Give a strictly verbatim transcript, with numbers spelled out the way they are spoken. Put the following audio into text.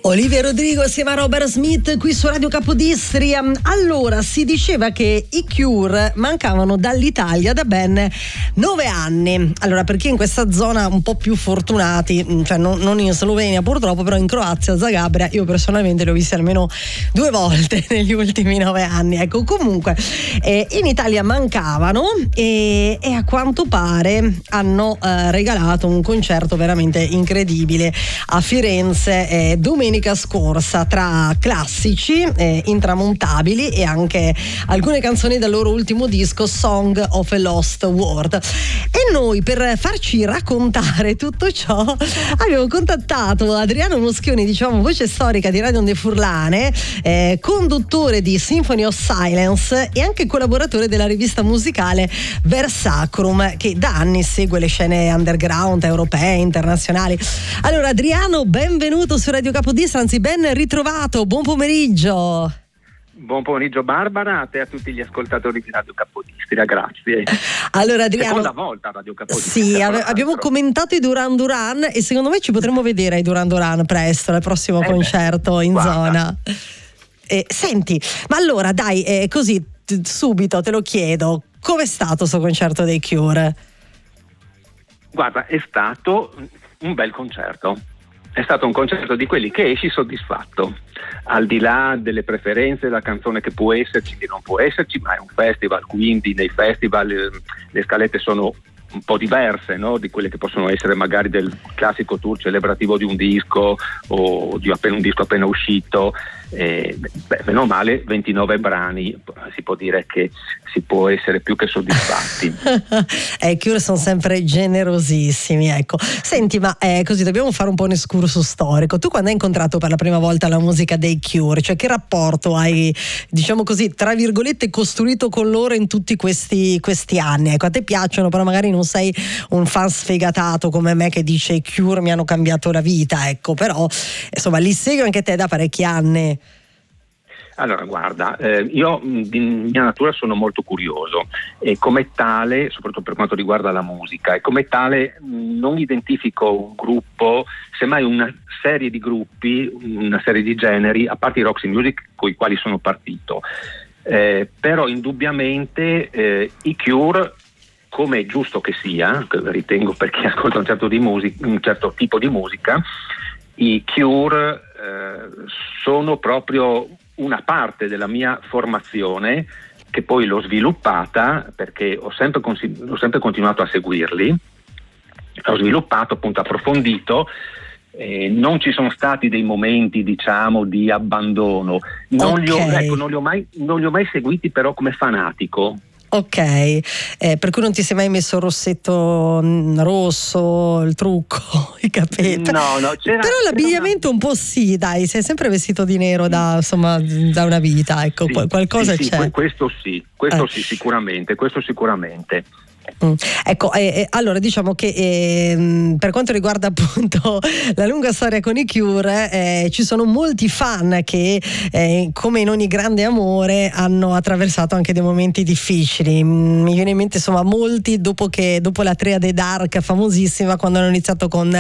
Olivia Rodrigo assieme a Robert Smith qui su Radio Capodistria. Allora, si diceva che i Cure mancavano dall'Italia da ben nove anni. Allora, per chi è in questa zona un po' più fortunati, cioè non, non in Slovenia purtroppo, però in Croazia, Zagabria, io personalmente li ho visti almeno due volte negli ultimi nove anni. Ecco, comunque eh, in Italia mancavano e, e a quanto pare hanno eh, regalato un concerto veramente incredibile a Firenze eh, domenica scorsa, tra classici eh, intramontabili e anche alcune canzoni del loro ultimo disco Song of a Lost World. E noi, per farci raccontare tutto ciò, abbiamo contattato Adriano Moschioni, diciamo voce storica di Radio Onde Furlane, eh, conduttore di Symphony of Silence e anche collaboratore della rivista musicale Versacrum, che da anni segue le scene underground europee, internazionali. Allora Adriano, benvenuto su Radio Capodistria, anzi ben ritrovato, buon pomeriggio. Buon pomeriggio Barbara, a te e a tutti gli ascoltatori di Radio Capodistria, grazie. Allora Adriano, seconda volta Radio Capodistria. Sì, ave- abbiamo commentato i Duran Duran e secondo me ci potremo vedere ai Duran Duran presto, al prossimo eh concerto beh, in guarda. zona. Eh, senti, ma allora dai, eh, così t- subito te lo chiedo, com'è stato questo concerto dei Cure? Guarda, è stato un bel concerto. È stato un concerto di quelli che esci soddisfatto, al di là delle preferenze della canzone che può esserci, che non può esserci, ma è un festival, quindi nei festival eh, le scalette sono un po' diverse, no? Di quelle che possono essere magari del classico tour celebrativo di un disco o di appena un disco appena uscito. Eh, beh, meno male ventinove brani, si può dire che si può essere più che soddisfatti. eh, I Cure sono sempre generosissimi, ecco. Senti, ma eh, così dobbiamo fare un po' un escursus storico. Tu quando hai incontrato per la prima volta la musica dei Cure, cioè che rapporto hai, diciamo così, tra virgolette, costruito con loro in tutti questi, questi anni? Ecco, a te piacciono, però magari non sei un fan sfegatato come me che dice i Cure mi hanno cambiato la vita, ecco, però insomma li segui anche te da parecchi anni. Allora guarda, eh, io di mia natura sono molto curioso e come tale, soprattutto per quanto riguarda la musica, e come tale mh, non identifico un gruppo, semmai una serie di gruppi, una serie di generi, a parte i Roxy Music con i quali sono partito, eh, però indubbiamente eh, i Cure, come è giusto che sia, che ritengo per chi ascolta un certo, di musica, un certo tipo di musica, i Cure eh, sono proprio una parte della mia formazione che poi l'ho sviluppata perché ho sempre, consi- ho sempre continuato a seguirli, ho sviluppato, appunto approfondito, eh, non ci sono stati dei momenti diciamo di abbandono, non, okay. li ho, ecco, non, li ho mai, non li ho mai seguiti però come fanatico. Ok, eh, per cui non ti sei mai messo il rossetto rosso, il trucco, i capelli? No, no, c'era, però l'abbigliamento una... un po' sì, dai, sei sempre vestito di nero da, insomma, da una vita, ecco, sì, qualcosa sì, c'è. Sì, questo sì, questo eh. sì, sicuramente, questo sicuramente. Mm. Ecco, eh, eh, allora diciamo che eh, per quanto riguarda appunto la lunga storia con i Cure, eh, ci sono molti fan che eh, come in ogni grande amore hanno attraversato anche dei momenti difficili. Mm, mi viene in mente insomma molti dopo che dopo la triade Dark famosissima, quando hanno iniziato con